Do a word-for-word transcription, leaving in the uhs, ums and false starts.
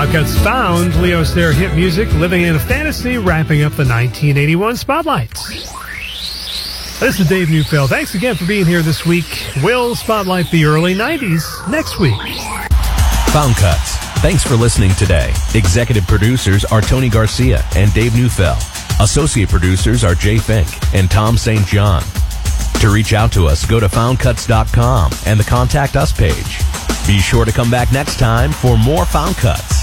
Found Cuts Found, Leo Sayer hit music, Living in a Fantasy, wrapping up the nineteen eighty-one Spotlights. This is Dave Neufeld. Thanks again for being here this week. We'll spotlight the early nineties next week. Found Cuts. Thanks for listening today. Executive producers are Tony Garcia and Dave Neufeld. Associate producers are Jay Fink and Tom Saint John. To reach out to us, go to found cuts dot com and the Contact Us page. Be sure to come back next time for more Found Cuts.